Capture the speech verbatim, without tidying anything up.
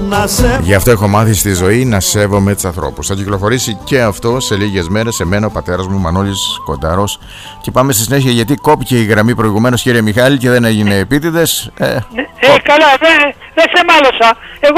Γι' αυτό έχω μάθει στη ζωή να σέβομαι τους ανθρώπους. Θα κυκλοφορήσει και αυτό σε λίγες μέρες. Σε μένα ο πατέρας μου Μανώλης Κονταρός. Και πάμε στη συνέχεια, γιατί κόπηκε η γραμμή προηγουμένως, κύριε Μιχάλη, και δεν έγινε επίτηδες. Ε, ε καλά, δεν, δεν σε μάλωσα. Εγώ